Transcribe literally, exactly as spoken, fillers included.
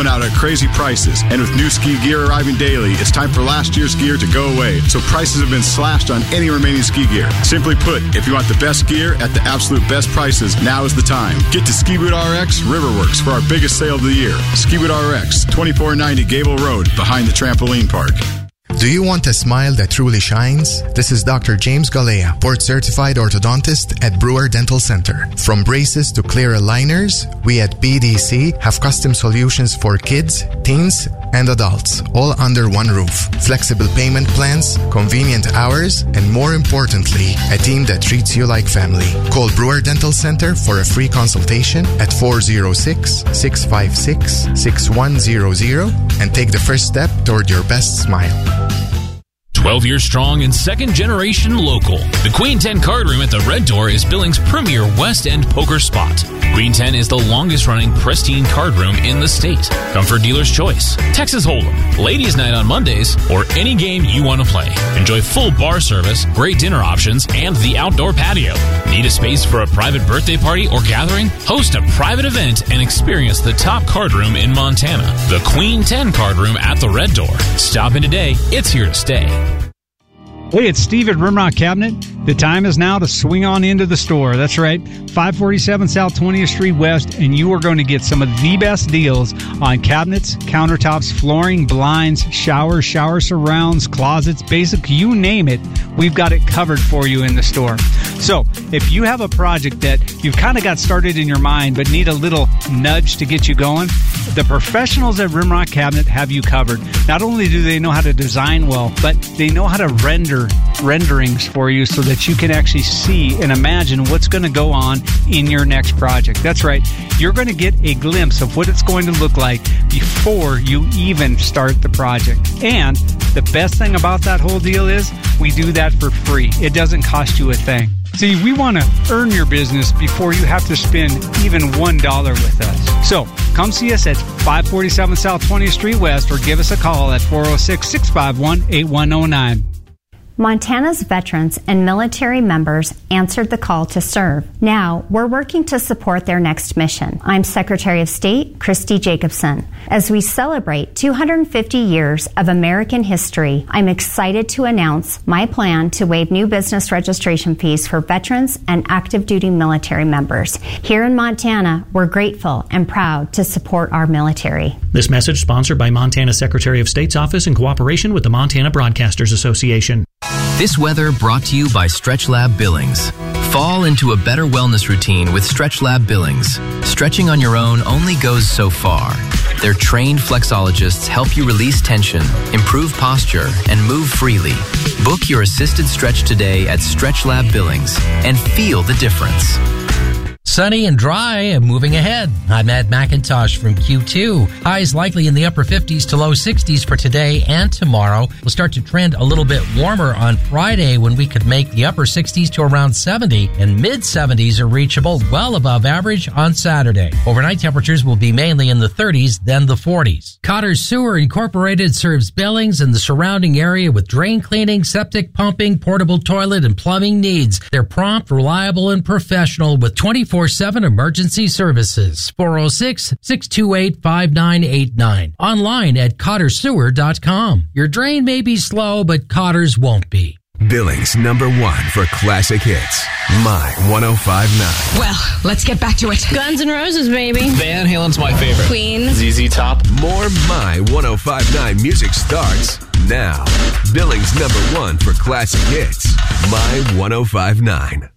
going out at crazy prices. And with new ski gear arriving daily, it's time for last year's gear to go away. So prices have been slashed on any remaining ski gear. Simply put, if you want the best gear at the absolute best prices, now is the time. Get to Ski Boot R X Riverworks for our biggest sale of the year. Ski Boot R X, twenty-four ninety Gable Road, behind the trampoline park. Do you want a smile that truly shines? This is Doctor James Galea, board-certified orthodontist at Brewer Dental Center. From braces to clear aligners, we at B D C have custom solutions for kids, teens, and adults, all under one roof. Flexible payment plans, convenient hours, and more importantly, a team that treats you like family. Call Brewer Dental Center for a free consultation at four oh six, six five six, six one zero zero and take the first step toward your best smile. twelve years strong and second-generation local. The Queen ten Card Room at the Red Door is Billings' premier West End poker spot. Queen ten is the longest-running pristine card room in the state. Come for dealer's choice, Texas Hold'em, Ladies' Night on Mondays, or any game you want to play. Enjoy full bar service, great dinner options, and the outdoor patio. Need a space for a private birthday party or gathering? Host a private event and experience the top card room in Montana. The Queen ten Card Room at the Red Door. Stop in today. It's here to stay. Hey, it's Steve at Rimrock Cabinet. The time is now to swing on into the store. That's right, five forty-seven South twentieth Street West, and you are going to get some of the best deals on cabinets, countertops, flooring, blinds, showers, shower surrounds, closets, basic, you name it. We've got it covered for you in the store. So, if you have a project that you've kind of got started in your mind but need a little nudge to get you going, the professionals at Rimrock Cabinet have you covered. Not only do they know how to design well, but they know how to render renderings for you so that you can actually see and imagine what's going to go on in your next project. That's right. You're going to get a glimpse of what it's going to look like before you even start the project. And the best thing about that whole deal is we do that for free. It doesn't cost you a thing. See, we want to earn your business before you have to spend even one dollar with us. So, come see us at five forty-seven South twentieth Street West or give us a call at four oh six, six five one, eight one oh nine. Montana's veterans and military members answered the call to serve. Now, we're working to support their next mission. I'm Secretary of State Christy Jacobson. As we celebrate two hundred fifty years of American history, I'm excited to announce my plan to waive new business registration fees for veterans and active duty military members. Here in Montana, we're grateful and proud to support our military. This message sponsored by Montana Secretary of State's office in cooperation with the Montana Broadcasters Association. This weather brought to you by StretchLab Billings. Fall into a better wellness routine with StretchLab Billings. Stretching on your own only goes so far. Their trained flexologists help you release tension, improve posture, and move freely. Book your assisted stretch today at StretchLab Billings and feel the difference. Sunny and dry and moving ahead. I'm Ed McIntosh from Q two. Highs likely in the upper fifties to low sixties for today and tomorrow. We'll start to trend a little bit warmer on Friday when we could make the upper sixties to around seventy, and mid seventies are reachable well above average on Saturday. Overnight temperatures will be mainly in the thirties, then the forties. Cotter Sewer Incorporated serves Billings and the surrounding area with drain cleaning, septic pumping, portable toilet, and plumbing needs. They're prompt, reliable, and professional with twenty-four seven emergency services. four oh six, six two eight, five nine eight nine. Online at cotter sewer dot com. Your drain may be slow, but Cotter's won't be. Billings number one for classic hits. My one oh five point nine. Well, let's get back to it. Guns N' Roses, baby. Van Halen's my favorite. Queen. Z Z Top. More My one oh five point nine music starts now. Billings number one for classic hits. My one oh five point nine.